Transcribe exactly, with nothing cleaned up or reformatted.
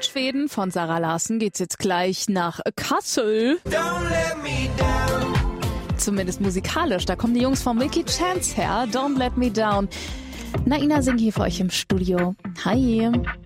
Schweden von Zara Larsson geht's jetzt gleich nach Kassel. Don't let me down. Zumindest musikalisch. Da kommen die Jungs von Milky Chance her. Don't Let Me Down. Naina singt hier für euch im Studio. Hi.